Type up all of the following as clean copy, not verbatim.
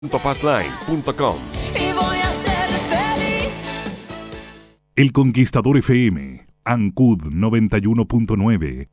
Passline.com. Y voy a ser feliz. El Conquistador FM, Ancud 91.9.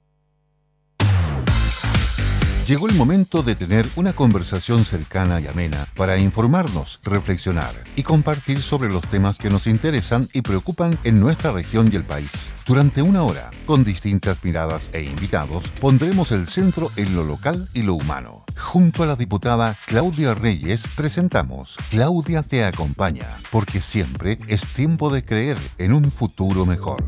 Llegó el momento de tener una conversación cercana y amena para informarnos, reflexionar y compartir sobre los temas que nos interesan y preocupan en nuestra región y el país. Durante una hora, con distintas miradas e invitados, pondremos el centro en lo local y lo humano. Junto a la diputada Claudia Reyes presentamos Claudia te acompaña, porque siempre es tiempo de creer en un futuro mejor.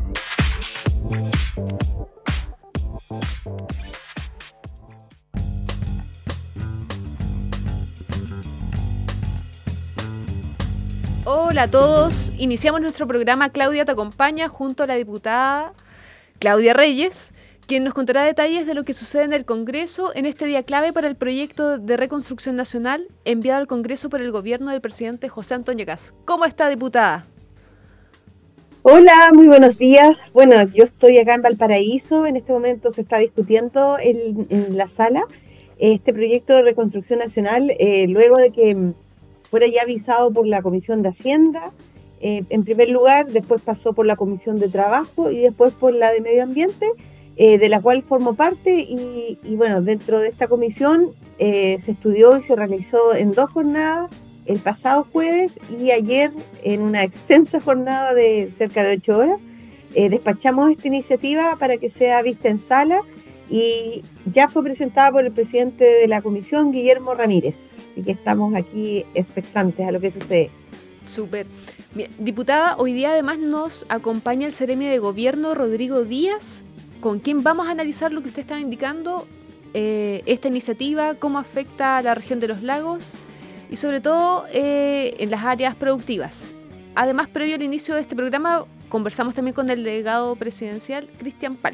Hola a todos, iniciamos nuestro programa Claudia te acompaña junto a la diputada Claudia Reyes, quien nos contará detalles de lo que sucede en el Congreso en este día clave para el proyecto de reconstrucción nacional enviado al Congreso por el gobierno del presidente José Antonio Kast. ¿Cómo está, diputada? Hola, muy buenos días. Bueno, yo estoy acá en Valparaíso, en este momento se está discutiendo en la sala este proyecto de reconstrucción nacional, luego de que fuera ya avisado por la Comisión de Hacienda, en primer lugar, después pasó por la Comisión de Trabajo y después por la de Medio Ambiente, de la cual formo parte y bueno, dentro de esta comisión se estudió y se realizó en 2 jornadas, el pasado jueves y ayer en una extensa jornada de cerca de 8 horas, despachamos esta iniciativa para que sea vista en sala y ya fue presentada por el presidente de la comisión, Guillermo Ramírez. Así que estamos aquí expectantes a lo que sucede. Súper. Diputada, hoy día además nos acompaña el Seremi de Gobierno, Rodrigo Díaz, con quien vamos a analizar lo que usted estaba indicando, esta iniciativa, cómo afecta a la región de los lagos y sobre todo en las áreas productivas. Además, previo al inicio de este programa, conversamos también con el delegado presidencial, Cristian Palma.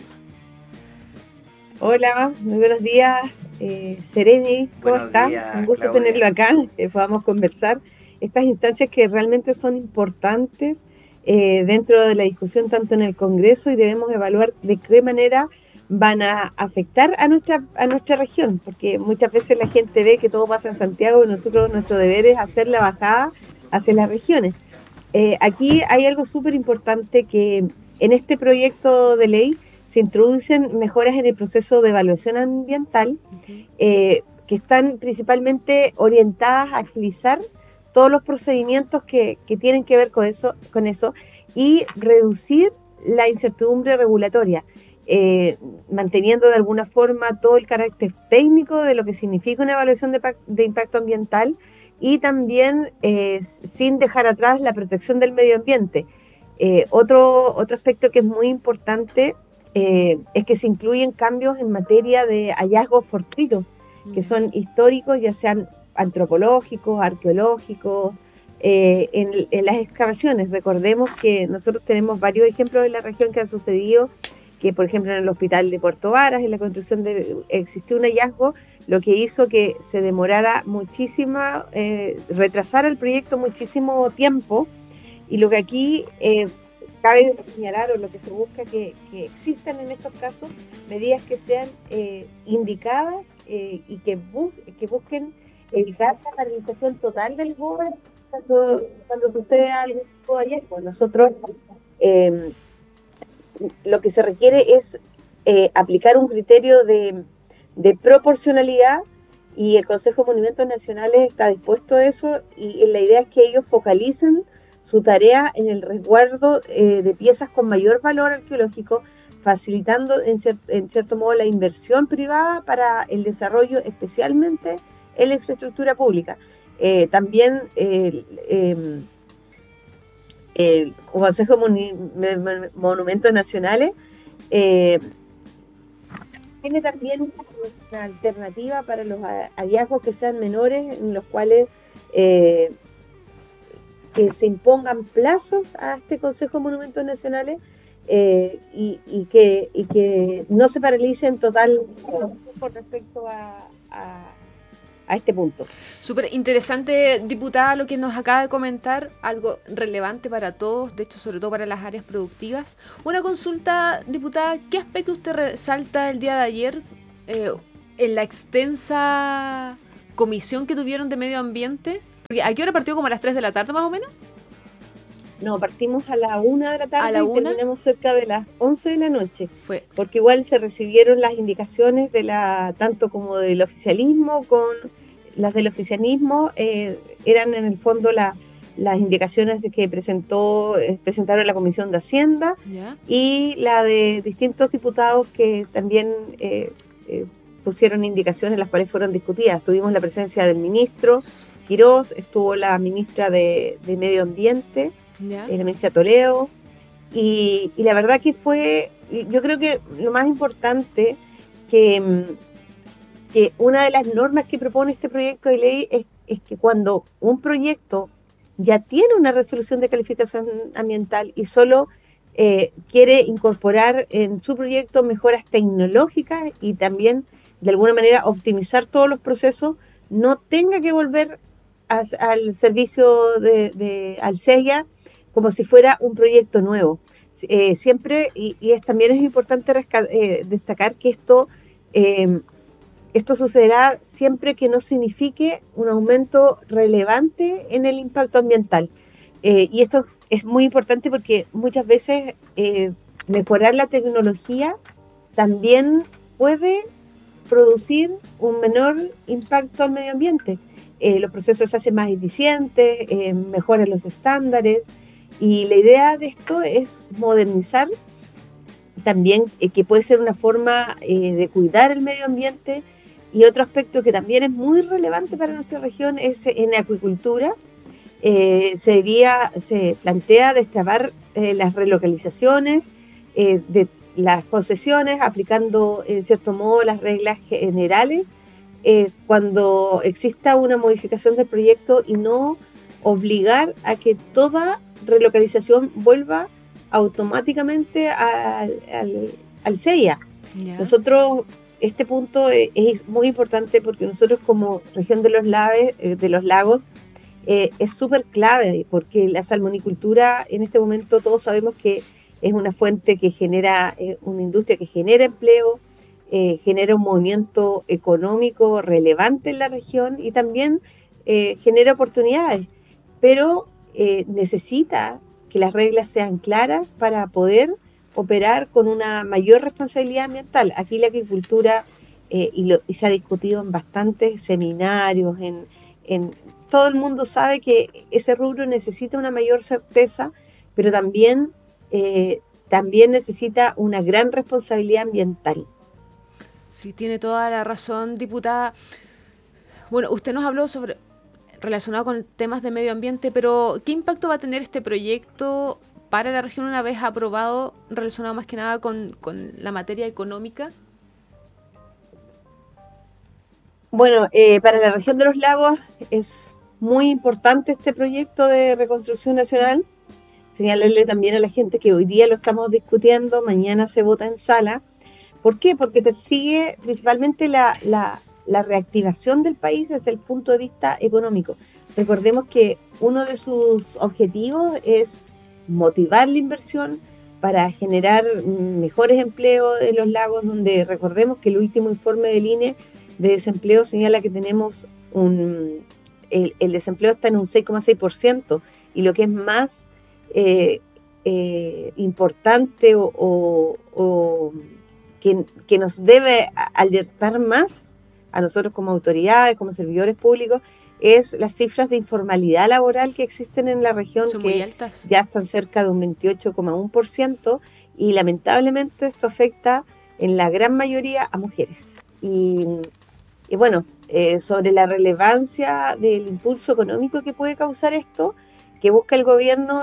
Hola, muy buenos días, Seremi, ¿cómo estás? Un gusto Claudia. tenerlo acá, que podamos conversar estas instancias que realmente son importantes dentro de la discusión tanto en el Congreso y debemos evaluar de qué manera van a afectar a nuestra región, porque muchas veces la gente ve que todo pasa en Santiago y nosotros nuestro deber es hacer la bajada hacia las regiones. Aquí hay algo súper importante que en este proyecto de ley se introducen mejoras en el proceso de evaluación ambiental que están principalmente orientadas a agilizar todos los procedimientos que tienen que ver con eso y reducir la incertidumbre regulatoria, manteniendo de alguna forma todo el carácter técnico de lo que significa una evaluación de impacto ambiental y también sin dejar atrás la protección del medio ambiente. Otro aspecto que es muy importante es que se incluyen cambios en materia de hallazgos fortuitos, que son históricos, ya sean antropológicos, arqueológicos, en las excavaciones. Recordemos que nosotros tenemos varios ejemplos en la región que han sucedido, que por ejemplo en el hospital de Puerto Varas, en la construcción existió un hallazgo, lo que hizo que se demorara retrasara el proyecto muchísimo tiempo, y lo que aquí cabe señalar, o lo que se busca que existan en estos casos medidas que sean indicadas y que busquen evitar la paralización total del gobierno cuando sucede algún tipo de hallazgo. Nosotros lo que se requiere es aplicar un criterio de proporcionalidad y el Consejo de Monumentos Nacionales está dispuesto a eso y la idea es que ellos focalicen su tarea en el resguardo de piezas con mayor valor arqueológico, facilitando en cierto modo la inversión privada para el desarrollo, especialmente en la infraestructura pública. También el Consejo de Monumentos Nacionales tiene también una alternativa para los hallazgos que sean menores, en los cuales que se impongan plazos a este Consejo de Monumentos Nacionales y que no se paralicen total con respecto a este punto. Súper interesante, diputada, lo que nos acaba de comentar, algo relevante para todos, de hecho, sobre todo para las áreas productivas. Una consulta, diputada, ¿qué aspecto usted resalta el día de ayer en la extensa comisión que tuvieron de medio ambiente? Porque ¿a qué hora partió? ¿Como a las 3 de la tarde más o menos? No, partimos a la 1 de la tarde ¿A la y 1? terminamos cerca de las 11 de la noche. Fue. Porque igual se recibieron las indicaciones tanto como del oficialismo con las del oficialismo, eran en el fondo las indicaciones que presentaron la Comisión de Hacienda ¿Ya? y la de distintos diputados que también pusieron indicaciones las cuales fueron discutidas. Tuvimos la presencia del ministro Quirós, estuvo la ministra de Medio Ambiente, ¿Ya? la ministra Toledo, y la verdad que yo creo que lo más importante que una de las normas que propone este proyecto de ley es que cuando un proyecto ya tiene una resolución de calificación ambiental y solo quiere incorporar en su proyecto mejoras tecnológicas y también de alguna manera optimizar todos los procesos, no tenga que volver al servicio al SEIA como si fuera un proyecto nuevo. Siempre, también es importante destacar que esto sucederá siempre que no signifique un aumento relevante en el impacto ambiental. Y esto es muy importante porque muchas veces mejorar la tecnología también puede producir un menor impacto al medio ambiente. Los procesos se hacen más eficientes, mejoran los estándares, y la idea de esto es modernizar también, que puede ser una forma de cuidar el medio ambiente. Y otro aspecto que también es muy relevante para nuestra región es en acuicultura. Se plantea destrabar las relocalizaciones de las concesiones, aplicando en cierto modo las reglas generales cuando exista una modificación del proyecto, y no obligar a que toda relocalización vuelva automáticamente al CEIA. ¿Ya? Nosotros, este punto es muy importante porque nosotros como región de los lagos, es súper clave, porque la salmonicultura en este momento todos sabemos que es una fuente que genera, una industria que genera empleo, genera un movimiento económico relevante en la región y también genera oportunidades, pero necesita que las reglas sean claras para poder operar con una mayor responsabilidad ambiental. Aquí la agricultura, y se ha discutido en bastantes seminarios, todo el mundo sabe que ese rubro necesita una mayor certeza, pero también necesita una gran responsabilidad ambiental. Sí, tiene toda la razón, diputada. Bueno, usted nos habló relacionado con temas de medio ambiente, pero ¿qué impacto va a tener este proyecto para la región una vez aprobado, relacionado más que nada con la materia económica? Bueno, para la región de los lagos es muy importante este proyecto de reconstrucción nacional. Señalarle también a la gente que hoy día lo estamos discutiendo, mañana se vota en sala. ¿Por qué? Porque persigue principalmente la reactivación del país desde el punto de vista económico. Recordemos que uno de sus objetivos es motivar la inversión para generar mejores empleos en los lagos, donde recordemos que el último informe del INE de desempleo señala que tenemos el desempleo está en un 6,6%, y lo que es más importante o que nos debe alertar más a nosotros como autoridades, como servidores públicos, es las cifras de informalidad laboral que existen en la región. Son que muy altas. Ya están cerca de un 28,1%, y lamentablemente esto afecta en la gran mayoría a mujeres. Y bueno, sobre la relevancia del impulso económico que puede causar esto, que busca el gobierno,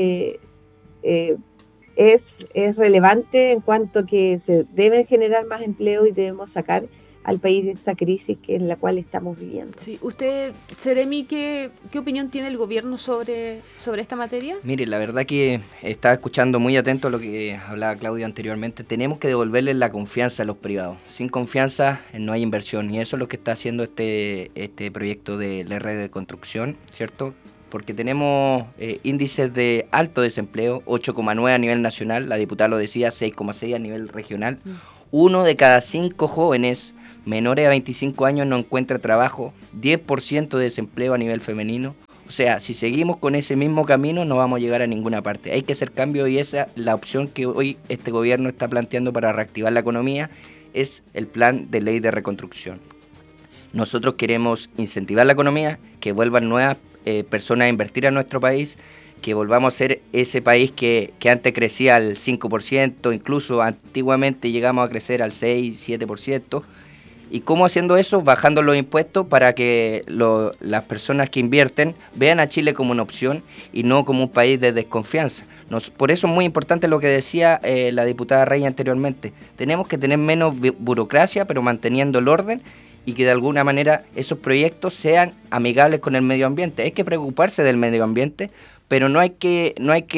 es relevante en cuanto que se debe generar más empleo y debemos sacar al país de esta crisis en la cual estamos viviendo. Sí, usted, Seremi, ¿qué opinión tiene el gobierno sobre esta materia? Mire, la verdad que estaba escuchando muy atento a lo que hablaba Claudio anteriormente. Tenemos que devolverle la confianza a los privados. Sin confianza no hay inversión, y eso es lo que está haciendo este proyecto de la red de construcción, ¿cierto? Porque tenemos índices de alto desempleo, 8,9 a nivel nacional, la diputada lo decía, 6,6 a nivel regional. 1 de cada 5 jóvenes menores a 25 años no encuentra trabajo, 10% de desempleo a nivel femenino. O sea, si seguimos con ese mismo camino no vamos a llegar a ninguna parte. Hay que hacer cambio y esa es la opción que hoy este gobierno está planteando para reactivar la economía, es el plan de ley de reconstrucción. Nosotros queremos incentivar la economía, que vuelvan nuevas personas a invertir a nuestro país, que volvamos a ser ese país que antes crecía al 5%, incluso antiguamente llegamos a crecer al 6, 7%. ¿Y cómo haciendo eso? Bajando los impuestos para que las personas que invierten vean a Chile como una opción y no como un país de desconfianza. Por eso es muy importante lo que decía la diputada Rey anteriormente. Tenemos que tener menos burocracia, pero manteniendo el orden y que de alguna manera esos proyectos sean amigables con el medio ambiente. Hay que preocuparse del medio ambiente, pero no hay que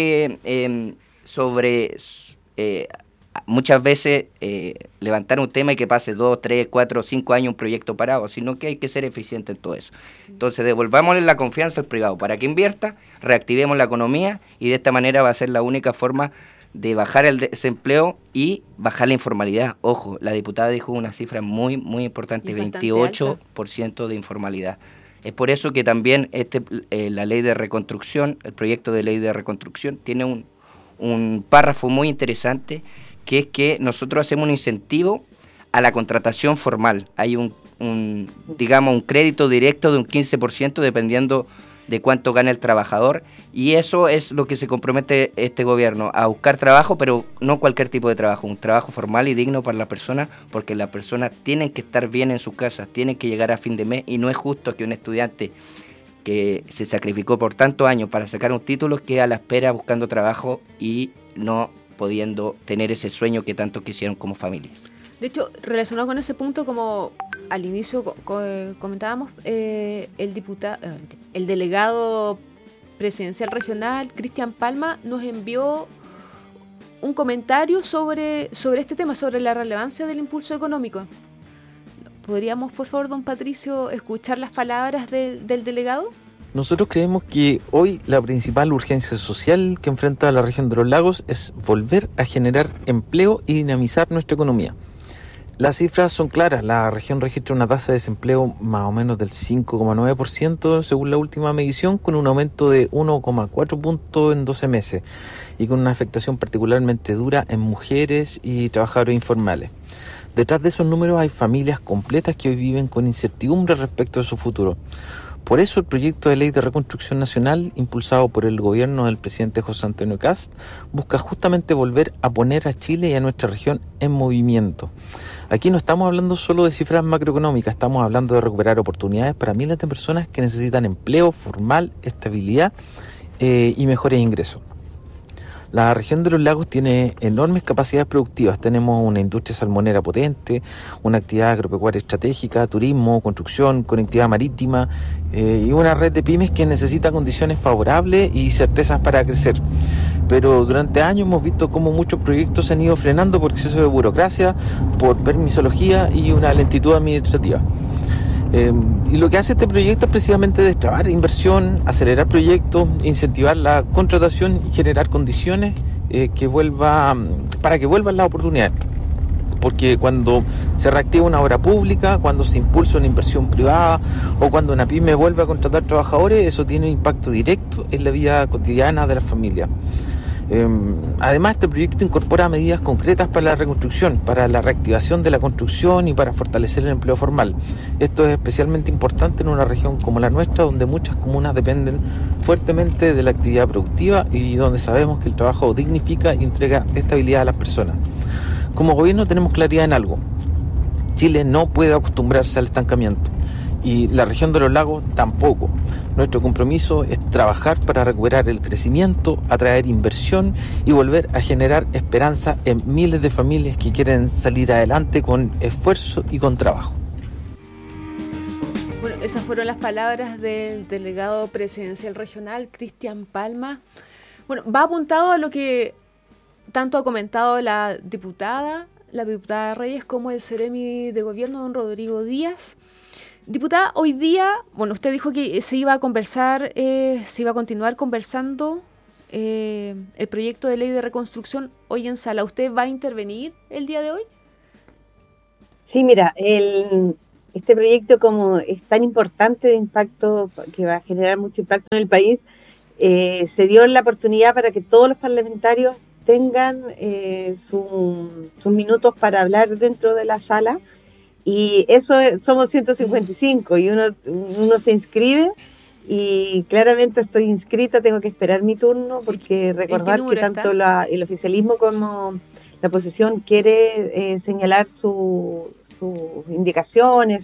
muchas veces levantar un tema y que pase 2, 3, 4, 5 años un proyecto parado, sino que hay que ser eficiente en todo eso. Entonces devolvámosle la confianza al privado para que invierta, reactivemos la economía y de esta manera va a ser la única forma de bajar el desempleo y bajar la informalidad. Ojo, la diputada dijo una cifra muy, muy importante, 28% de informalidad. Es por eso que también la ley de reconstrucción, el proyecto de ley de reconstrucción, tiene un párrafo muy interesante, que es que nosotros hacemos un incentivo a la contratación formal. Hay un crédito directo de un 15% dependiendo de cuánto gana el trabajador, y eso es lo que se compromete este gobierno, a buscar trabajo, pero no cualquier tipo de trabajo, un trabajo formal y digno para las personas, porque las personas tienen que estar bien en sus casas, tienen que llegar a fin de mes, y no es justo que un estudiante que se sacrificó por tantos años para sacar un título quede a la espera buscando trabajo y no pudiendo tener ese sueño que tanto quisieron como familias. De hecho, relacionado con ese punto, como al inicio comentábamos, el delegado presidencial regional, Cristian Palma, nos envió un comentario sobre este tema, sobre la relevancia del impulso económico. ¿Podríamos, por favor, don Patricio, escuchar las palabras del delegado? Nosotros creemos que hoy la principal urgencia social que enfrenta la región de los lagos es volver a generar empleo y dinamizar nuestra economía. Las cifras son claras, la región registra una tasa de desempleo más o menos del 5,9% según la última medición, con un aumento de 1,4 puntos en 12 meses y con una afectación particularmente dura en mujeres y trabajadores informales. Detrás de esos números hay familias completas que hoy viven con incertidumbre respecto de su futuro. Por eso el proyecto de ley de reconstrucción nacional, impulsado por el gobierno del presidente José Antonio Kast, busca justamente volver a poner a Chile y a nuestra región en movimiento. Aquí no estamos hablando solo de cifras macroeconómicas, estamos hablando de recuperar oportunidades para miles de personas que necesitan empleo formal, estabilidad y mejores ingresos. La región de los lagos tiene enormes capacidades productivas. Tenemos una industria salmonera potente, una actividad agropecuaria estratégica, turismo, construcción, conectividad marítima y una red de pymes que necesita condiciones favorables y certezas para crecer. Pero durante años hemos visto cómo muchos proyectos se han ido frenando por exceso de burocracia, por permisología y una lentitud administrativa. Y lo que hace este proyecto es precisamente destrabar inversión, acelerar proyectos, incentivar la contratación y generar condiciones para que vuelvan las oportunidades. Porque cuando se reactiva una obra pública, cuando se impulsa una inversión privada o cuando una pyme vuelve a contratar trabajadores, eso tiene un impacto directo en la vida cotidiana de las familias. Además, este proyecto incorpora medidas concretas para la reconstrucción, para la reactivación de la construcción y para fortalecer el empleo formal. Esto es especialmente importante en una región como la nuestra, donde muchas comunas dependen fuertemente de la actividad productiva y donde sabemos que el trabajo dignifica y entrega estabilidad a las personas. Como gobierno tenemos claridad en algo: Chile no puede acostumbrarse al estancamiento y la región de los lagos tampoco. Nuestro compromiso es trabajar para recuperar el crecimiento, atraer inversión y volver a generar esperanza en miles de familias que quieren salir adelante con esfuerzo y con trabajo. Bueno, esas fueron las palabras del delegado presidencial regional, Cristian Palma. Bueno, va apuntado a lo que tanto ha comentado la diputada Reyes, como el seremi de gobierno, don Rodrigo Díaz. Diputada, hoy día, bueno, usted dijo que se iba a conversar, se iba a continuar conversando el proyecto de ley de reconstrucción hoy en sala. ¿Usted va a intervenir el día de hoy? Sí, mira, este proyecto como es tan importante de impacto, que va a generar mucho impacto en el país, se dio la oportunidad para que todos los parlamentarios tengan sus minutos para hablar dentro de la sala. Y somos 155 y uno se inscribe y claramente estoy inscrita, tengo que esperar mi turno porque ¿En qué recordar que número tanto está? el oficialismo como la oposición quiere señalar sus indicaciones,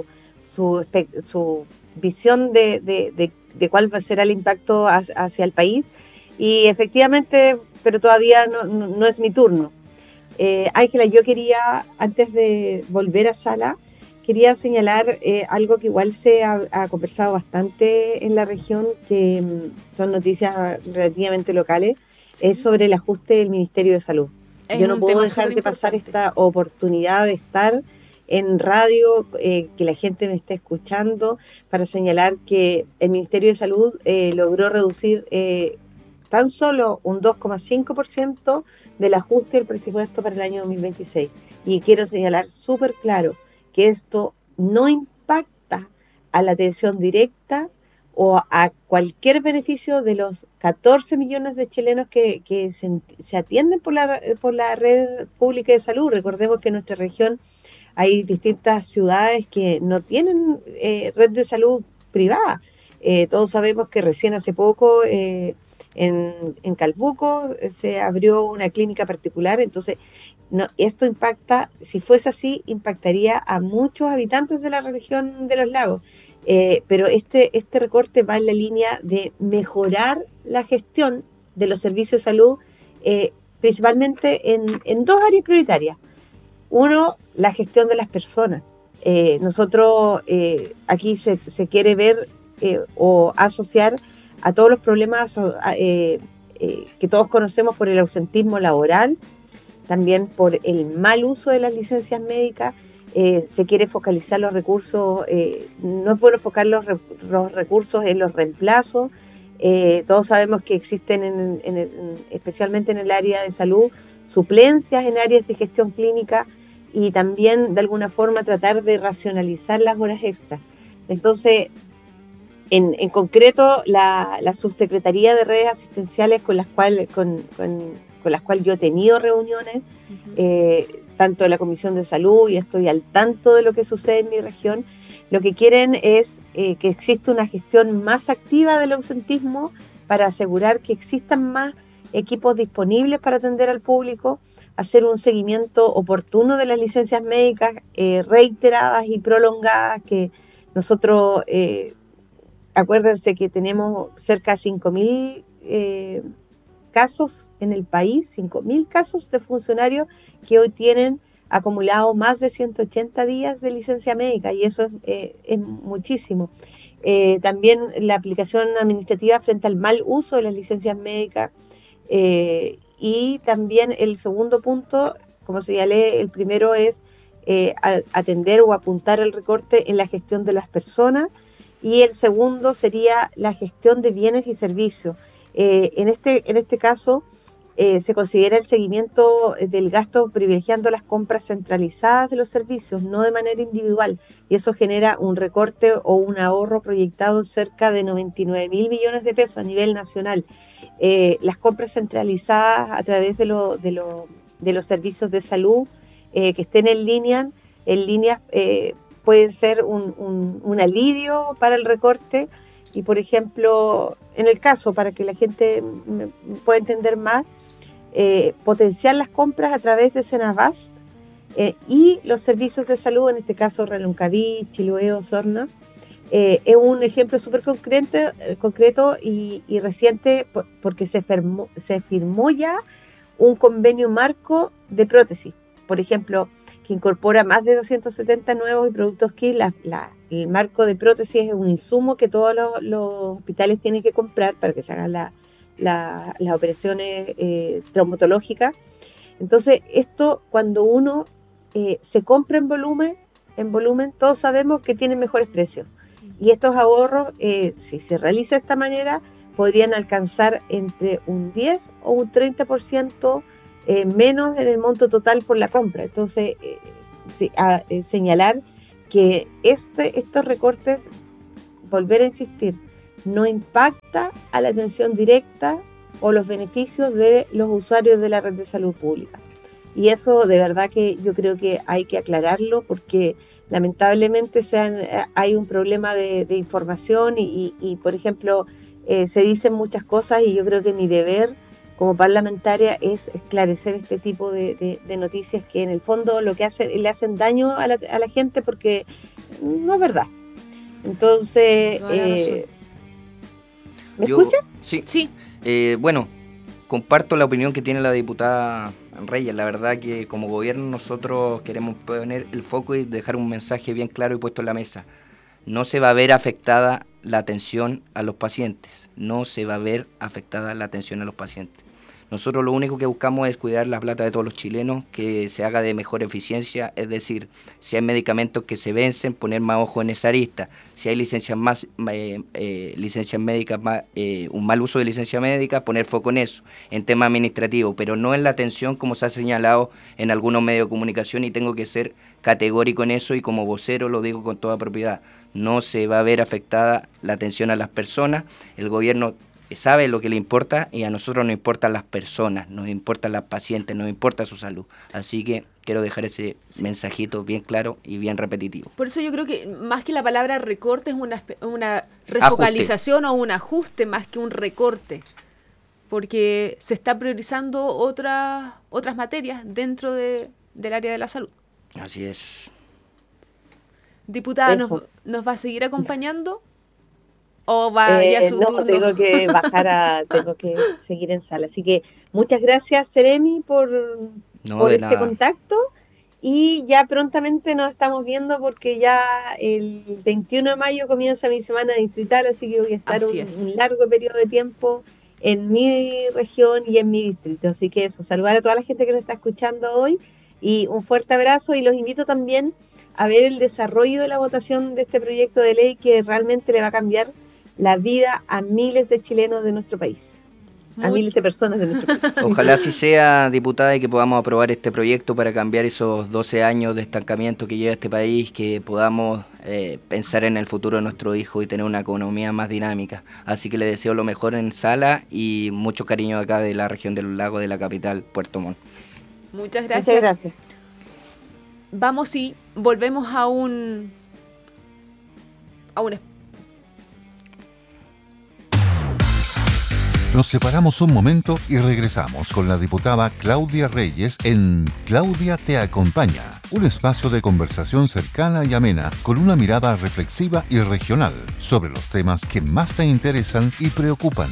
su visión de cuál será el impacto hacia el país. Y efectivamente, pero todavía no es mi turno. Ángela, yo quería, antes de volver a sala, quería señalar algo que igual ha conversado bastante en la región, que son noticias relativamente locales, es Sí. sobre el ajuste del Ministerio de Salud. Es Yo no un puedo tema dejar súper de pasar importante. esta oportunidad de estar en radio, que la gente me esté escuchando, para señalar que el Ministerio de Salud logró reducir tan solo un 2,5% del ajuste del presupuesto para el año 2026. Y quiero señalar súper claro que esto no impacta a la atención directa o a cualquier beneficio de los 14 millones de chilenos que se atienden por la red pública de salud. Recordemos que en nuestra región hay distintas ciudades que no tienen red de salud privada. Todos sabemos que recién hace poco en Calbuco se abrió una clínica particular, entonces no, esto impacta, si fuese así, impactaría a muchos habitantes de la región de los lagos. Pero este recorte va en la línea de mejorar la gestión de los servicios de salud, principalmente en dos áreas prioritarias. Uno, la gestión de las personas. Nosotros aquí se quiere ver o asociar a todos los problemas que todos conocemos por el ausentismo laboral, también por el mal uso de las licencias médicas. Se quiere focalizar los recursos, no es bueno enfocar los recursos en los reemplazos. Todos sabemos que existen, especialmente en el área de salud, suplencias en áreas de gestión clínica, y también de alguna forma tratar de racionalizar las horas extras. Entonces, en concreto, la subsecretaría de redes asistenciales con las cuales yo he tenido reuniones, tanto de la Comisión de Salud, y estoy al tanto de lo que sucede en mi región, lo que quieren es que exista una gestión más activa del ausentismo para asegurar que existan más equipos disponibles para atender al público, hacer un seguimiento oportuno de las licencias médicas reiteradas y prolongadas, que nosotros, acuérdense que tenemos cerca de 5.000 casos en el país, 5.000 casos de funcionarios que hoy tienen acumulado más de 180 días de licencia médica, y eso es muchísimo. También la aplicación administrativa frente al mal uso de las licencias médicas, y también el segundo punto, como señalé, el primero es atender o apuntar el recorte en la gestión de las personas, y el segundo sería la gestión de bienes y servicios. En este caso, se considera el seguimiento del gasto privilegiando las compras centralizadas de los servicios, no de manera individual, y eso genera un recorte o un ahorro proyectado en cerca de 99.000 millones de pesos a nivel nacional. Las compras centralizadas a través de los servicios de salud que estén en línea, pueden ser un alivio para el recorte. Y, por ejemplo, en el caso, para que la gente pueda entender más, potenciar las compras a través de Senabast y los servicios de salud, en este caso Reloncaví, Chiloé, Osorno, es un ejemplo súper concreto y reciente, porque se firmó ya un convenio marco de prótesis, por ejemplo, que incorpora más de 270 nuevos y productos kit. El marco de prótesis es un insumo que todos los hospitales tienen que comprar para que se hagan las operaciones traumatológicas. Entonces, esto, cuando uno se compra en volumen, todos sabemos que tienen mejores precios. Y estos ahorros, si se realiza de esta manera, podrían alcanzar entre un 10 o un 30% menos en el monto total por la compra. Entonces, señalar que estos recortes, volver a insistir, no impacta a la atención directa o los beneficios de los usuarios de la red de salud pública. Y eso de verdad que yo creo que hay que aclararlo, porque lamentablemente hay un problema de información y por ejemplo, se dicen muchas cosas, y yo creo que mi deber como parlamentaria es esclarecer este tipo de noticias que en el fondo lo que le hacen daño a la gente, porque no es verdad. Entonces, ¿me escuchas? Sí. Bueno, comparto la opinión que tiene la diputada Reyes. La verdad que como gobierno nosotros queremos poner el foco y dejar un mensaje bien claro y puesto en la mesa. No se va a ver afectada la atención a los pacientes. No se va a ver afectada la atención a los pacientes. Nosotros lo único que buscamos es cuidar la plata de todos los chilenos, que se haga de mejor eficiencia, es decir, si hay medicamentos que se vencen, poner más ojo en esa arista. Si hay licencias médicas, un mal uso de licencia médica, poner foco en eso, en tema administrativo, pero no en la atención como se ha señalado en algunos medios de comunicación, y tengo que ser categórico en eso, y como vocero lo digo con toda propiedad. No se va a ver afectada la atención a las personas. El gobierno sabe lo que le importa, y a nosotros nos importan las personas, nos importan las pacientes, nos importa su salud. Así que quiero dejar ese mensajito bien claro y bien repetitivo. Por eso yo creo que más que la palabra recorte es una refocalización o un ajuste más que un recorte, porque se está priorizando otras materias dentro del área de la salud. Así es. Diputada, ¿nos va a seguir acompañando? ¿O va ya su turno? Tengo que tengo que seguir en sala. Así que muchas gracias, Seremi, por este contacto. Y ya prontamente nos estamos viendo, porque ya el 21 de mayo comienza mi semana distrital, así que voy a estar un largo periodo de tiempo en mi región y en mi distrito. Así que eso, saludar a toda la gente que nos está escuchando hoy, y un fuerte abrazo, y los invito también a ver el desarrollo de la votación de este proyecto de ley, que realmente le va a cambiar la vida a miles de chilenos de nuestro país, a miles de personas de nuestro país. Ojalá así sea, diputada, y que podamos aprobar este proyecto para cambiar esos 12 años de estancamiento que lleva este país, que podamos pensar en el futuro de nuestro hijo y tener una economía más dinámica. Así que le deseo lo mejor en sala, y mucho cariño acá de la región de los lagos, de la capital, Puerto Montt. Muchas gracias. Muchas gracias. Vamos y volvemos a un Nos separamos un momento y regresamos con la diputada Claudia Reyes en Claudia te acompaña, un espacio de conversación cercana y amena con una mirada reflexiva y regional sobre los temas que más te interesan y preocupan.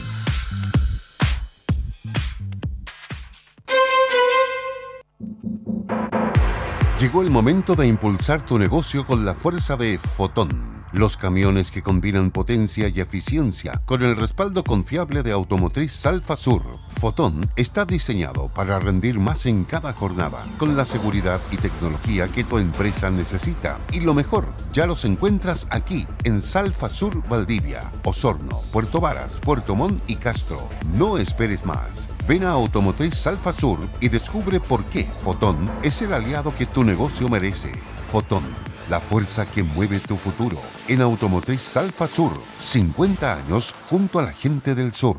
Llegó el momento de impulsar tu negocio con la fuerza de Fotón. Los camiones que combinan potencia y eficiencia con el respaldo confiable de Automotriz Salfa Sur. Fotón está diseñado para rendir más en cada jornada, con la seguridad y tecnología que tu empresa necesita. Y lo mejor, ya los encuentras aquí, en Salfa Sur Valdivia, Osorno, Puerto Varas, Puerto Montt y Castro. No esperes más. Ven a Automotriz Salfa Sur y descubre por qué Fotón es el aliado que tu negocio merece. Fotón, la fuerza que mueve tu futuro. En Automotriz Salfa Sur, 50 años junto a la gente del sur.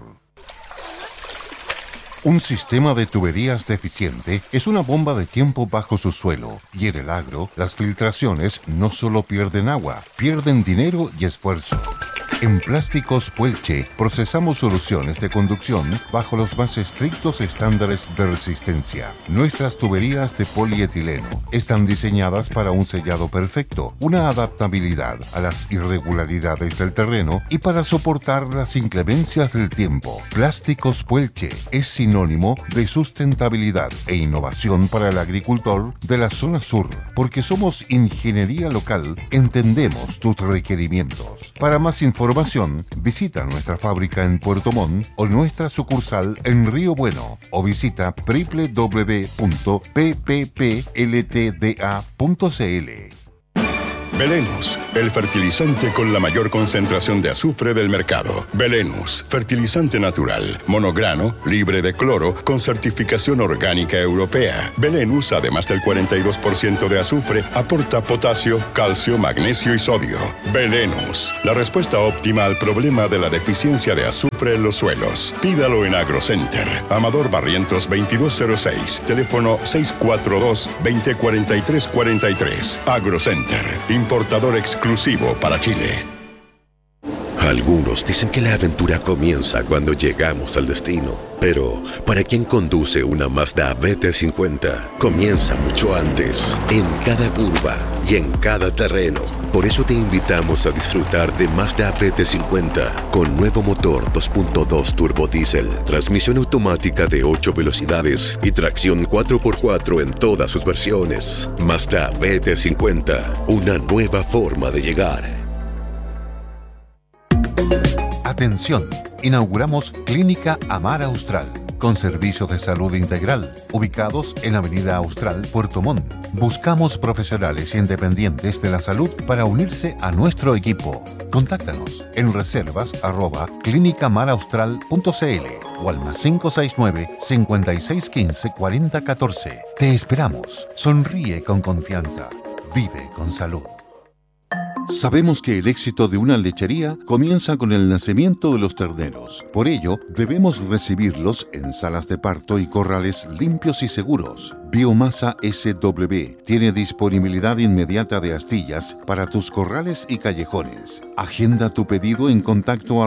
Un sistema de tuberías deficiente es una bomba de tiempo bajo su suelo, y en el agro, las filtraciones no solo pierden agua, pierden dinero y esfuerzo. En Plásticos Puelche procesamos soluciones de conducción bajo los más estrictos estándares de resistencia. Nuestras tuberías de polietileno están diseñadas para un sellado perfecto, una adaptabilidad a las irregularidades del terreno y para soportar las inclemencias del tiempo. Plásticos Puelche es sinónimo de sustentabilidad e innovación para el agricultor de la zona sur, porque somos ingeniería local, entendemos tus requerimientos. Para más información, visita nuestra fábrica en Puerto Montt o nuestra sucursal en Río Bueno, o visita www.pppltda.cl. Belenus, el fertilizante con la mayor concentración de azufre del mercado. Belenus, fertilizante natural, monograno, libre de cloro, con certificación orgánica europea. Belenus, además del 42% de azufre, aporta potasio, calcio, magnesio y sodio. Belenus, la respuesta óptima al problema de la deficiencia de azufre en los suelos. Pídalo en AgroCenter. Amador Barrientos 2206, teléfono 642-2043-43. AgroCenter, importador exclusivo para Chile. Algunos dicen que la aventura comienza cuando llegamos al destino, pero para quien conduce una Mazda BT50, comienza mucho antes, en cada curva y en cada terreno. Por eso te invitamos a disfrutar de Mazda BT50 con nuevo motor 2.2 turbo diésel, transmisión automática de 8 velocidades y tracción 4x4 en todas sus versiones. Mazda BT50, una nueva forma de llegar. Atención, inauguramos Clínica Amar Austral, con servicios de salud integral, ubicados en Avenida Austral, Puerto Montt. Buscamos profesionales independientes de la salud para unirse a nuestro equipo. Contáctanos en reservas@clinicamaraustral.cl o al +569 5615 4014. Te esperamos. Sonríe con confianza. Vive con salud. Sabemos que el éxito de una lechería comienza con el nacimiento de los terneros. Por ello, debemos recibirlos en salas de parto y corrales limpios y seguros. Biomasa SW tiene disponibilidad inmediata de astillas para tus corrales y callejones. Agenda tu pedido en contacto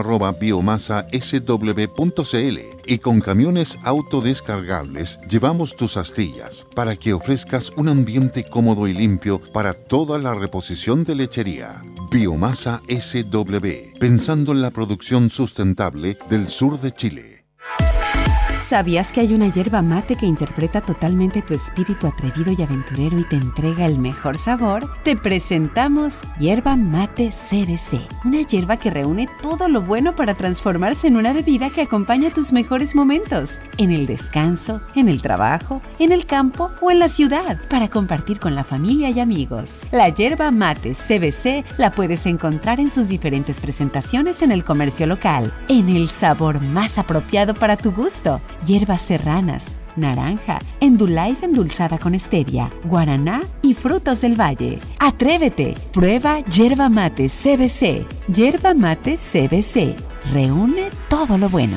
@biomasasw.cl y con camiones autodescargables llevamos tus astillas para que ofrezcas un ambiente cómodo y limpio para toda la reposición de lechería. Biomasa SW, pensando en la producción sustentable del sur de Chile. ¿Sabías que hay una yerba mate que interpreta totalmente tu espíritu atrevido y aventurero y te entrega el mejor sabor? Te presentamos Yerba Mate CBC, una yerba que reúne todo lo bueno para transformarse en una bebida que acompaña tus mejores momentos, en el descanso, en el trabajo, en el campo o en la ciudad, para compartir con la familia y amigos. La Yerba Mate CBC la puedes encontrar en sus diferentes presentaciones en el comercio local, en el sabor más apropiado para tu gusto. Hierbas serranas, naranja, Endullife endulzada con stevia, guaraná y frutos del valle. ¡Atrévete! Prueba Yerba Mate CBC. Yerba Mate CBC. Reúne todo lo bueno.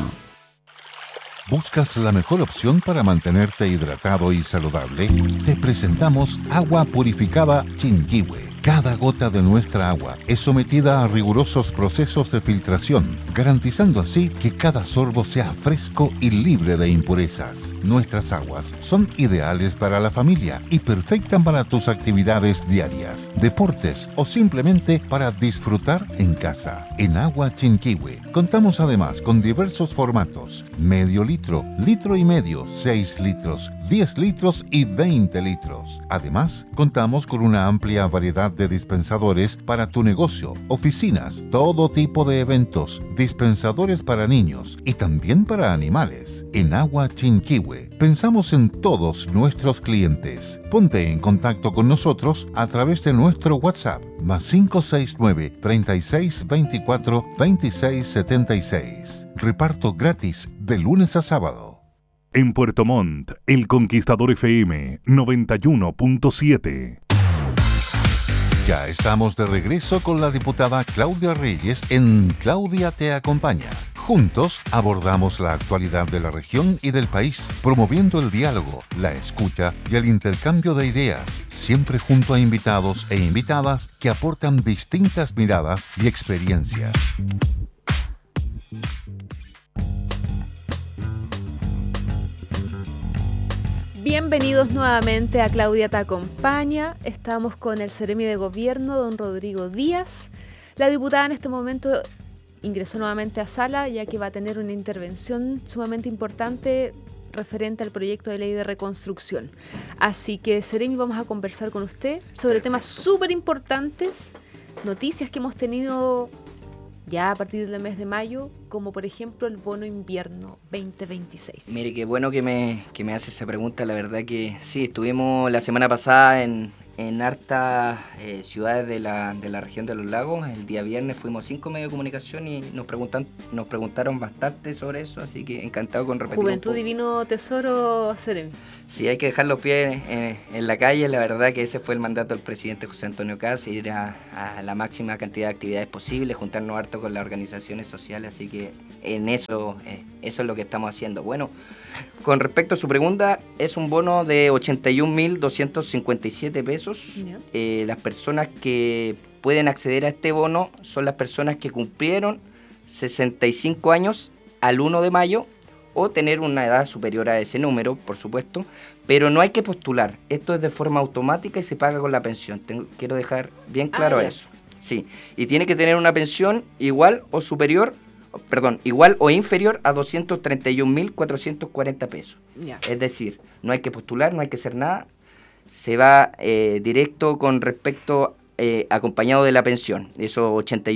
¿Buscas la mejor opción para mantenerte hidratado y saludable? Te presentamos Agua Purificada Chinquihue. Cada gota de nuestra agua es sometida a rigurosos procesos de filtración, garantizando así que cada sorbo sea fresco y libre de impurezas. Nuestras aguas son ideales para la familia y perfectas para tus actividades diarias, deportes o simplemente para disfrutar en casa. En Agua Chinquihue contamos además con diversos formatos: medio litro, litro y medio, 6 litros, 10 litros y 20 litros. Además, contamos con una amplia variedad de dispensadores para tu negocio, oficinas, todo tipo de eventos, dispensadores para niños y también para animales. En Agua Chinquihue pensamos en todos nuestros clientes. Ponte en contacto con nosotros a través de nuestro WhatsApp +569 36 24 26 76. Reparto gratis de lunes a sábado. En Puerto Montt, El Conquistador FM 91.7. Ya estamos de regreso con la diputada Claudia Reyes en Claudia Te Acompaña. Juntos abordamos la actualidad de la región y del país, promoviendo el diálogo, la escucha y el intercambio de ideas, siempre junto a invitados e invitadas que aportan distintas miradas y experiencias. Bienvenidos nuevamente a Claudia Te Acompaña. Estamos con el Seremi de Gobierno, don Rodrigo Díaz. La diputada en este momento ingresó nuevamente a sala, ya que va a tener una intervención sumamente importante referente al proyecto de ley de reconstrucción. Así que, Seremi, vamos a conversar con usted sobre temas súper importantes, noticias que hemos tenido ya a partir del mes de mayo, como por ejemplo el bono invierno 2026. Mire, qué bueno que me hace esa pregunta. La verdad que sí, estuvimos la semana pasada en en hartas ciudades de la región de los lagos. El día viernes fuimos 5 medios de comunicación y nos preguntaron bastante sobre eso, así que encantado con repetir. Juventud Divino Tesoro Seremi. Sí, hay que dejar los pies en la calle. La verdad que ese fue el mandato del presidente José Antonio Caz, ir a la máxima cantidad de actividades posible, juntarnos harto con las organizaciones sociales, así que en eso es lo que estamos haciendo. Bueno, con respecto a su pregunta, es un bono de 81.257 pesos. Las personas que pueden acceder a este bono son las personas que cumplieron 65 años al 1 de mayo o tener una edad superior a ese número, por supuesto, pero no hay que postular. Esto es de forma automática y se paga con la pensión. Quiero dejar bien claro eso. Sí, y tiene que tener una pensión igual o inferior a 231.440 pesos. Ya. Es decir, no hay que postular, no hay que hacer nada. Se va directo con respecto acompañado de la pensión, esos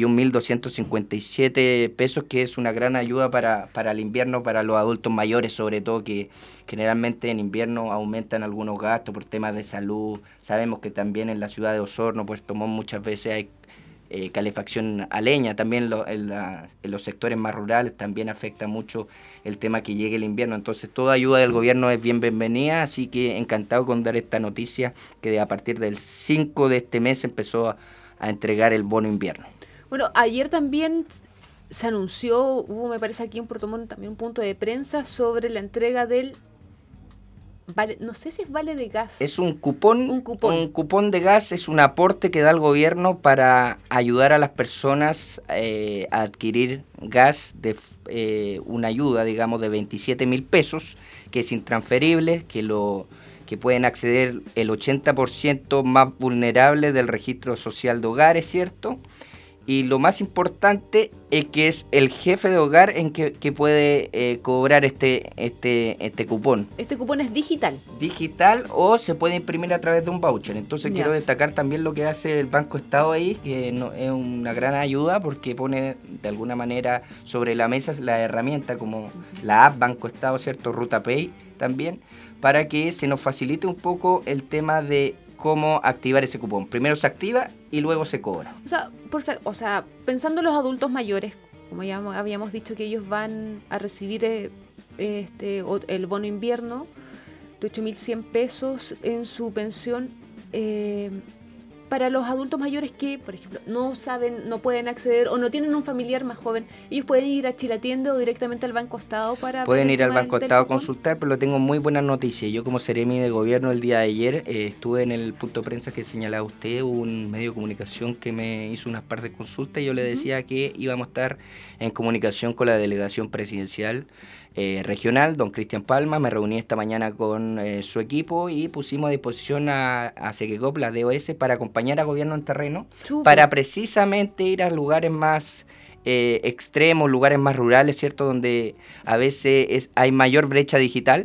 81.257 pesos, que es una gran ayuda para el invierno, para los adultos mayores, sobre todo, que generalmente en invierno aumentan algunos gastos por temas de salud. Sabemos que también en la ciudad de Osorno, Puerto Montt, muchas veces hay calefacción a leña. También en los sectores más rurales también afecta mucho el tema que llegue el invierno. Entonces toda ayuda del gobierno es bienvenida, así que encantado con dar esta noticia que a partir del 5 de este mes empezó a entregar el bono invierno. Bueno, ayer también se anunció, hubo, me parece aquí en Puerto Montt también un punto de prensa sobre la entrega del vale, no sé si es vale de gas. Es un cupón. Un cupón de gas, es un aporte que da el gobierno para ayudar a las personas a adquirir gas de una ayuda, digamos, de 27.000 pesos, que es intransferible, que pueden acceder el 80% más vulnerable del registro social de hogares, ¿cierto? Y lo más importante es que es el jefe de hogar en que puede cobrar este cupón. Este cupón es digital. Digital, o se puede imprimir a través de un voucher. Entonces quiero destacar también lo que hace el Banco Estado ahí, que es una gran ayuda porque pone de alguna manera sobre la mesa la herramienta como la app Banco Estado, ¿cierto? Ruta Pay también, para que se nos facilite un poco el tema de cómo activar ese cupón. Primero se activa y luego se cobra. O sea, pensando en los adultos mayores, como ya habíamos dicho que ellos van a recibir el bono invierno de 8.100 pesos en su pensión, para los adultos mayores que, por ejemplo, no saben, no pueden acceder o no tienen un familiar más joven, ellos pueden ir a Chilatienda o directamente al Banco Estado para... Pueden ir al Banco Estado a consultar, pero tengo muy buenas noticias. Yo como Seremi de Gobierno el día de ayer estuve en el punto de prensa que señalaba usted, un medio de comunicación que me hizo unas par de consultas y yo le decía que íbamos a estar en comunicación con la delegación presidencial regional, don Cristian Palma. Me reuní esta mañana con su equipo y pusimos a disposición a Sequegop, la DOS, para acompañar a gobierno en terreno, para precisamente ir a lugares más extremos, lugares más rurales, ¿cierto? Donde a veces hay mayor brecha digital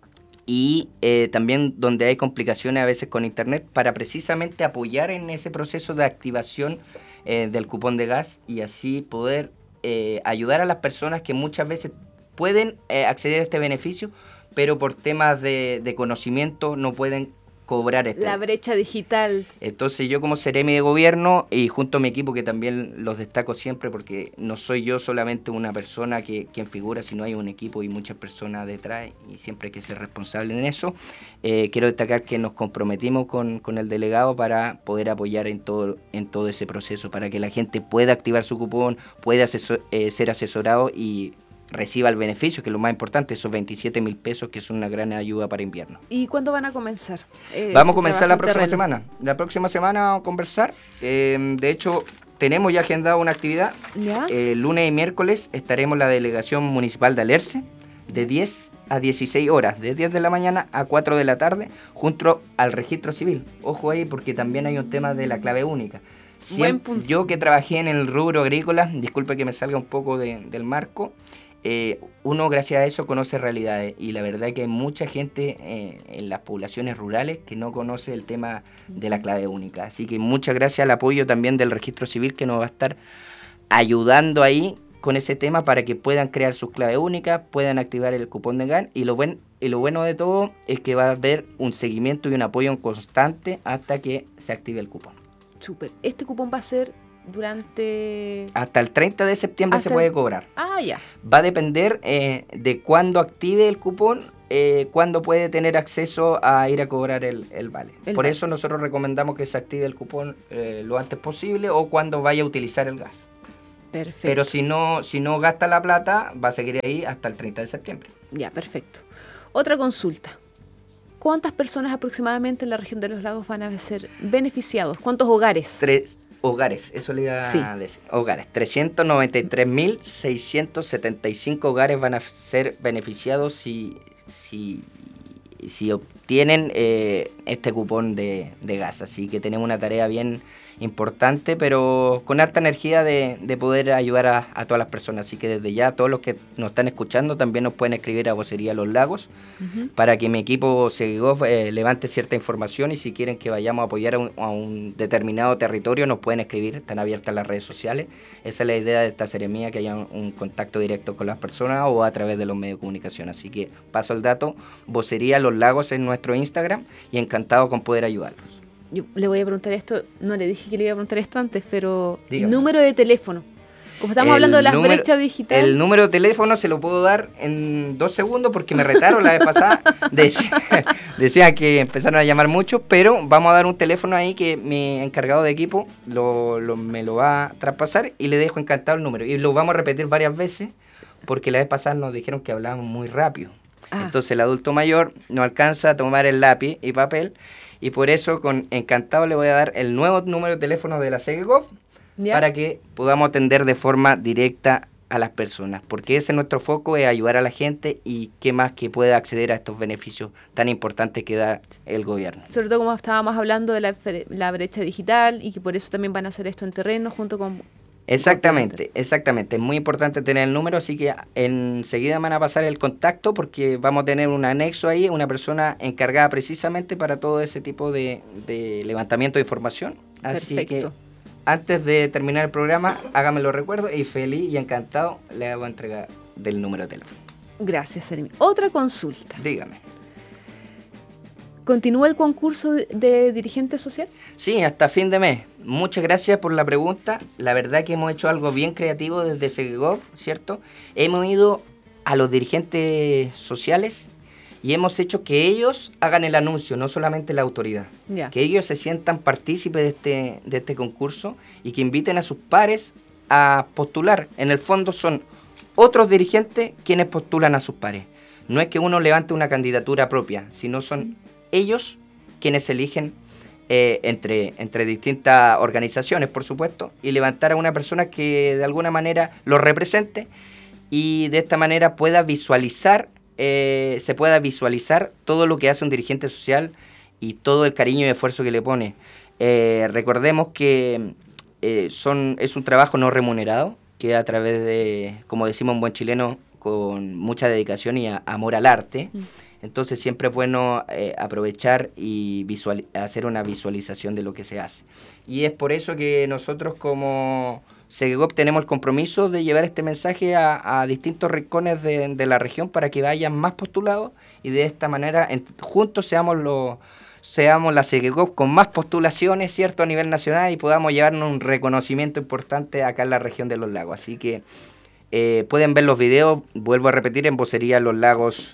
y también donde hay complicaciones a veces con internet, para precisamente apoyar en ese proceso de activación del cupón de gas y así poder ayudar a las personas que muchas veces pueden acceder a este beneficio, pero por temas de conocimiento no pueden cobrar la brecha digital. Entonces yo como Seremi de Gobierno y junto a mi equipo, que también los destaco siempre porque no soy yo solamente una persona quien figura, sino hay un equipo y muchas personas detrás y siempre hay que ser responsable en eso. Quiero destacar que nos comprometimos con el delegado para poder apoyar en todo ese proceso, para que la gente pueda activar su cupón, pueda ser asesorado y reciba el beneficio, que es lo más importante, esos 27.000 pesos, que es una gran ayuda para invierno. ¿Y cuándo van a comenzar? Vamos a comenzar la próxima semana. La próxima semana vamos a conversar. De hecho, tenemos ya agendada una actividad. Lunes y miércoles estaremos la delegación municipal de Alerce, de 10 a 16 horas, de 10 de la mañana a 4 de la tarde, junto al registro civil. Ojo ahí, porque también hay un tema de la clave única. Yo que trabajé en el rubro agrícola, disculpe que me salga un poco del marco, uno gracias a eso conoce realidades y la verdad es que hay mucha gente en las poblaciones rurales que no conoce el tema de la clave única, así que muchas gracias al apoyo también del registro civil, que nos va a estar ayudando ahí con ese tema para que puedan crear sus claves únicas, puedan activar el cupón de GAN. Y lo y lo bueno de todo es que va a haber un seguimiento y un apoyo constante hasta que se active el cupón. Súper. Este cupón va a ser durante... Hasta el 30 de septiembre se puede cobrar. Ah, ya. Va a depender de cuándo active el cupón, cuándo puede tener acceso a ir a cobrar el vale. Por eso nosotros recomendamos que se active el cupón lo antes posible o cuando vaya a utilizar el gas. Perfecto. Pero si no gasta la plata, va a seguir ahí hasta el 30 de septiembre. Ya, perfecto. Otra consulta. ¿Cuántas personas aproximadamente en la región de los lagos van a ser beneficiados? ¿Cuántos hogares? 3 hogares, eso le iba a decir. Hogares. 393.675 hogares van a ser beneficiados si obtienen este cupón de gas. Así que tenemos una tarea bien importante, pero con harta energía de poder ayudar a todas las personas. Así que desde ya, todos los que nos están escuchando también nos pueden escribir a Vocería Los Lagos para que mi equipo Segegov levante cierta información, y si quieren que vayamos a apoyar a un determinado territorio nos pueden escribir, están abiertas las redes sociales. Esa es la idea de esta seremía, que haya un contacto directo con las personas o a través de los medios de comunicación. Así que paso el dato, Vocería Los Lagos en nuestro Instagram, y encantado con poder ayudarlos. Yo le voy a preguntar esto, no le dije que le iba a preguntar esto antes, pero dígame. Número de teléfono. Como estamos hablando de las brechas digitales. El número de teléfono se lo puedo dar en 2 segundos porque me retaron la vez pasada. Decía que empezaron a llamar mucho, pero vamos a dar un teléfono ahí que mi encargado de equipo me lo va a traspasar, y le dejo encantado el número. Y lo vamos a repetir varias veces porque la vez pasada nos dijeron que hablábamos muy rápido. Entonces el adulto mayor no alcanza a tomar el lápiz y papel, y por eso con encantado le voy a dar el nuevo número de teléfono de la Segegov para que podamos atender de forma directa a las personas, porque ese es nuestro foco, es ayudar a la gente, y qué más que pueda acceder a estos beneficios tan importantes que da el gobierno. Sobre todo como estábamos hablando de la brecha digital, y que por eso también van a hacer esto en terreno junto con... Exactamente. Es muy importante tener el número, así que enseguida me van a pasar el contacto, porque vamos a tener un anexo ahí, una persona encargada precisamente para todo ese tipo de levantamiento de información. Así Perfecto. Que antes de terminar el programa, hágame los recuerdos, y feliz y encantado le hago entrega del número de teléfono. Gracias, Seremi. Otra consulta. Dígame. ¿Continúa el concurso de dirigente social? Sí, hasta fin de mes. Muchas gracias por la pregunta. La verdad que hemos hecho algo bien creativo desde Segegov, ¿cierto? Hemos ido a los dirigentes sociales y hemos hecho que ellos hagan el anuncio, no solamente la autoridad. Ya. Que ellos se sientan partícipes de este concurso y que inviten a sus pares a postular. En el fondo son otros dirigentes quienes postulan a sus pares. No es que uno levante una candidatura propia, sino son ellos quienes eligen entre distintas organizaciones, por supuesto, y levantar a una persona que de alguna manera los represente, y de esta manera pueda visualizar, se pueda visualizar todo lo que hace un dirigente social y todo el cariño y esfuerzo que le pone. Recordemos que es un trabajo no remunerado, que a través de, como decimos en buen chileno, con mucha dedicación y amor al arte. Entonces siempre es bueno aprovechar y hacer una visualización de lo que se hace. Y es por eso que nosotros como Segegov tenemos el compromiso de llevar este mensaje a distintos rincones de la región para que vayan más postulados, y de esta manera juntos seamos la Segegov con más postulaciones, ¿cierto?, a nivel nacional, y podamos llevarnos un reconocimiento importante acá en la región de Los Lagos. Así que pueden ver los videos, vuelvo a repetir, en Vocería Los Lagos.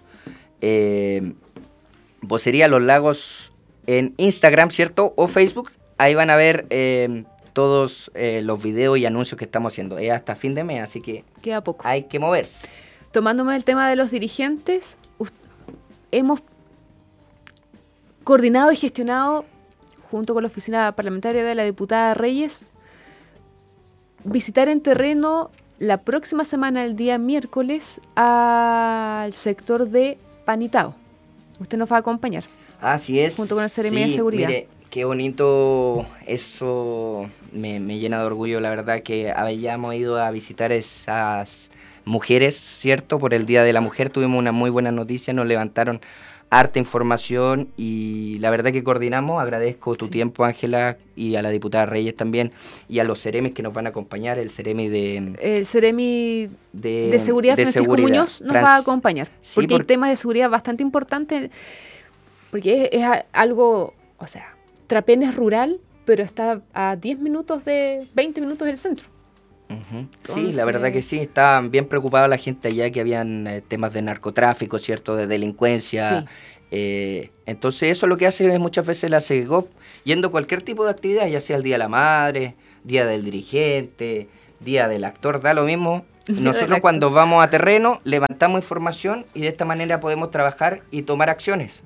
Vocería Los Lagos en Instagram, ¿cierto? O Facebook. Ahí van a ver todos los videos y anuncios que estamos haciendo. Es hasta fin de mes, así que queda poco. Hay que moverse. Tomándome el tema de los dirigentes, hemos coordinado y gestionado, junto con la oficina parlamentaria de la diputada Reyes, visitar en terreno la próxima semana, el día miércoles, al sector de Panitao. Usted nos va a acompañar. Así es. Junto con el Seremi de Seguridad. Mire, qué bonito, eso me llena de orgullo, la verdad, que hayamos ido a visitar mujeres, ¿cierto? Por el Día de la Mujer tuvimos una muy buena noticia, nos levantaron harta información y la verdad que coordinamos. Agradezco tu tiempo, Ángela, y a la diputada Reyes también, y a los ceremis que nos van a acompañar, el ceremi El Ceremi de Seguridad, Francisco Muñoz, nos va a acompañar, Sí, porque hay temas de seguridad bastante importantes, porque es algo, o sea, Trapén es rural, pero está a 10 minutos 20 minutos del centro. Ujú. Sí, la verdad que sí, estaban bien preocupada la gente allá, que habían temas de narcotráfico, ¿cierto? De delincuencia. Entonces eso lo que hace es muchas veces la SEGOV, yendo a cualquier tipo de actividad, ya sea el Día de la Madre, Día del Dirigente, Día del Actor, da lo mismo. Nosotros cuando vamos a terreno levantamos información y de esta manera podemos trabajar y tomar acciones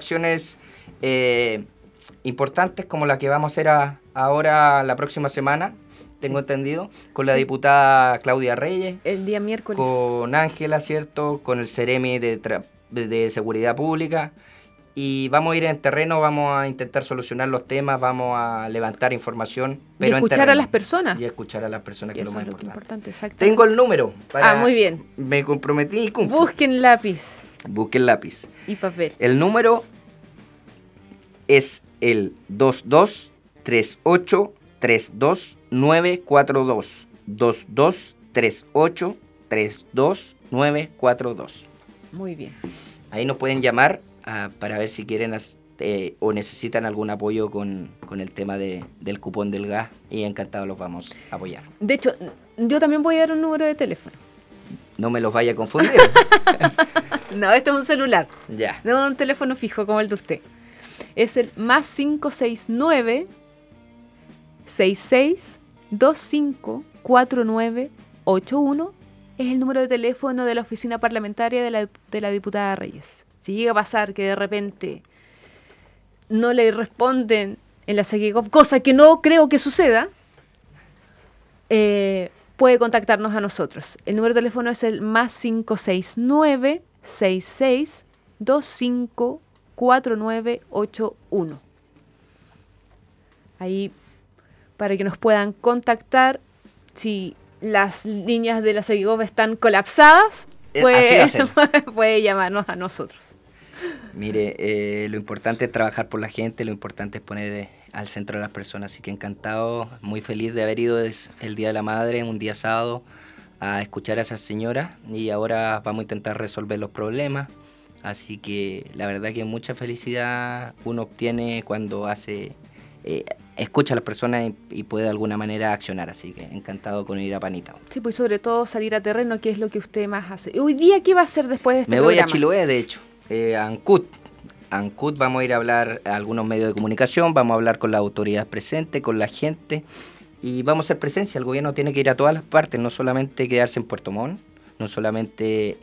importantes como la que vamos a hacer ahora la próxima semana. Tengo entendido, con la diputada Claudia Reyes. El día miércoles. Con Ángela, ¿cierto? Con el Ceremi de Seguridad Pública. Y vamos a ir en terreno, vamos a intentar solucionar los temas, vamos a levantar información. Pero y escuchar a las personas. Y escuchar a las personas, que es lo más importante. Exactamente. Tengo el número. Muy bien. Me comprometí y cumplo. Busquen lápiz. Busquen lápiz. Y papel. El número es el 2238-32-942. 2238-32-942. Muy bien. Ahí nos pueden llamar para ver si quieren o necesitan algún apoyo con el tema del cupón del gas, y encantados los vamos a apoyar. De hecho, yo también voy a dar un número de teléfono. No me los vaya a confundir. No, este es un celular. Ya. No un teléfono fijo como el de usted. Es el más 569 66 25 4981. Es el número de teléfono de la oficina parlamentaria de la diputada Reyes. Si llega a pasar que de repente no le responden en la SEGEGOV, cosa que no creo que suceda, puede contactarnos a nosotros. El número de teléfono es el más 569 66 25 4981. Ahí para que nos puedan contactar. Si las líneas de la SEGEGOV están colapsadas, puede llamarnos a nosotros. Mire, lo importante es trabajar por la gente, lo importante es poner al centro a las personas, así que encantado, muy feliz de haber ido el Día de la Madre, un día sábado, a escuchar a esas señoras, y ahora vamos a intentar resolver los problemas. Así que la verdad que mucha felicidad uno obtiene cuando escucha a las personas y puede de alguna manera accionar. Así que encantado con ir a Panita. Sí, pues sobre todo salir a terreno, que es lo que usted más hace. ¿Hoy día qué va a hacer después de este programa? Me voy a Chiloé, de hecho, a Ancud. Vamos a ir a hablar a algunos medios de comunicación, vamos a hablar con las autoridades presentes, con la gente, y vamos a hacer presencia. El gobierno tiene que ir a todas las partes, no solamente quedarse en Puerto Montt, no solamente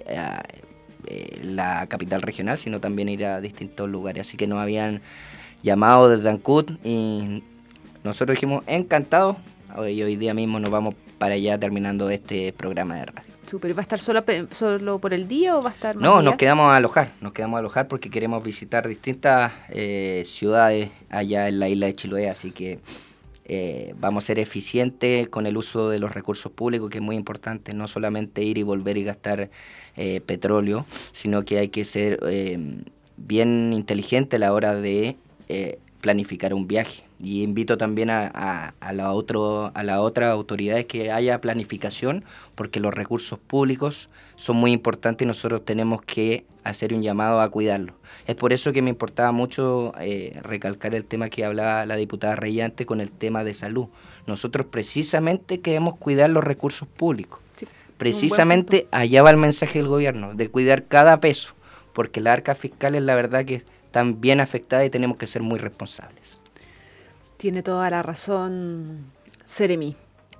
la capital regional, sino también ir a distintos lugares. Así que nos habían llamado desde Ancud y nosotros dijimos encantados. Hoy día mismo nos vamos para allá terminando este programa de radio. Super. ¿Va a estar solo por el día o va a estar más No, días? nos quedamos a alojar porque queremos visitar distintas ciudades allá en la isla de Chiloé, así que vamos a ser eficientes con el uso de los recursos públicos, que es muy importante, no solamente ir y volver y gastar petróleo, sino que hay que ser bien inteligente a la hora de planificar un viaje. Y invito también a las otras autoridades que haya planificación, porque los recursos públicos son muy importantes y nosotros tenemos que hacer un llamado a cuidarlos. Es por eso que me importaba mucho recalcar el tema que hablaba la diputada Reyante con el tema de salud. Nosotros precisamente queremos cuidar los recursos públicos. Sí, precisamente allá va el mensaje del gobierno, de cuidar cada peso, porque las arcas fiscales la verdad que están bien afectadas y tenemos que ser muy responsables. Tiene toda la razón, Ceremi.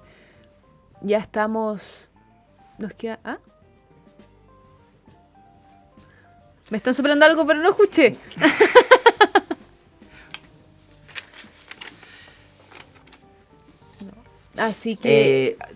Ya estamos... Nos queda... ¿Ah? Me están soplando algo, pero no escuché. No. Así que...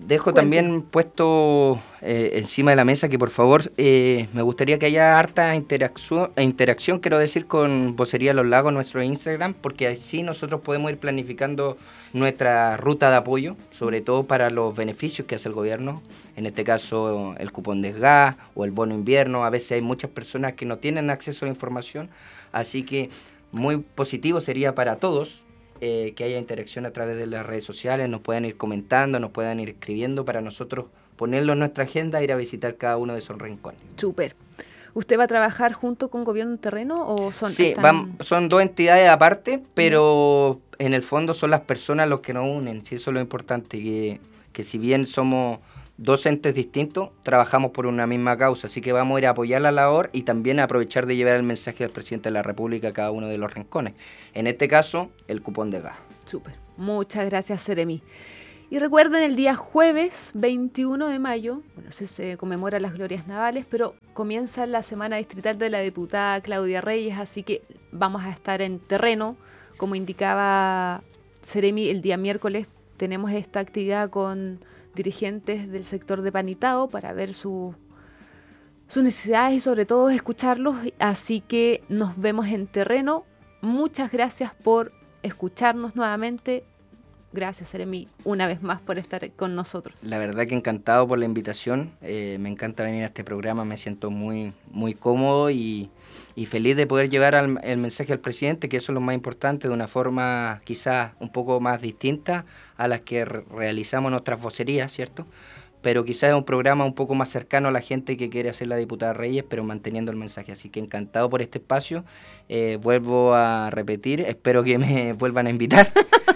Dejo Cuente. también puesto encima de la mesa que por favor me gustaría que haya harta interacción, quiero decir, con Vocería Los Lagos, nuestro Instagram, porque así nosotros podemos ir planificando nuestra ruta de apoyo, sobre todo para los beneficios que hace el gobierno, en este caso el cupón de gas o el bono invierno. A veces hay muchas personas que no tienen acceso a la información, así que muy positivo sería para todos que haya interacción a través de las redes sociales, nos puedan ir comentando, nos puedan ir escribiendo para nosotros ponerlo en nuestra agenda, ir a visitar cada uno de esos rincones. Súper. ¿Usted va a trabajar junto con Gobierno de Terreno o son...? Sí, son dos entidades aparte, pero en el fondo son las personas los que nos unen, sí, eso es lo importante, que si bien somos dos entes distintos, trabajamos por una misma causa, así que vamos a ir a apoyar la labor y también a aprovechar de llevar el mensaje del presidente de la República a cada uno de los rincones. En este caso, el cupón de gas. Súper. Muchas gracias, Seremi. Y recuerden, el día jueves 21 de mayo, bueno, se conmemora las glorias navales, pero comienza la semana distrital de la diputada Claudia Reyes, así que vamos a estar en terreno. Como indicaba Seremi, el día miércoles tenemos esta actividad con dirigentes del sector de Panitao para ver sus necesidades y sobre todo escucharlos, así que nos vemos en terreno. Muchas gracias por escucharnos nuevamente. Gracias, Seremi, una vez más por estar con nosotros. La verdad que encantado por la invitación, me encanta venir a este programa, me siento muy, muy cómodo y feliz de poder llevar el mensaje al presidente, que eso es lo más importante, de una forma quizás un poco más distinta a las que realizamos nuestras vocerías, ¿cierto? Pero quizás es un programa un poco más cercano a la gente que quiere hacer la diputada Reyes, pero manteniendo el mensaje. Así que encantado por este espacio, vuelvo a repetir, espero que me vuelvan a invitar.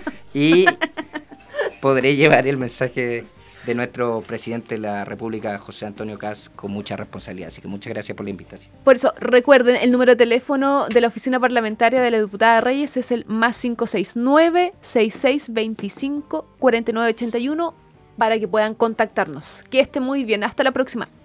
Y podré llevar el mensaje de nuestro presidente de la República, José Antonio Kast, con mucha responsabilidad. Así que muchas gracias por la invitación. Por eso, recuerden, el número de teléfono de la oficina parlamentaria de la diputada Reyes es el +569 6625 4981 para que puedan contactarnos. Que esté muy bien. Hasta la próxima.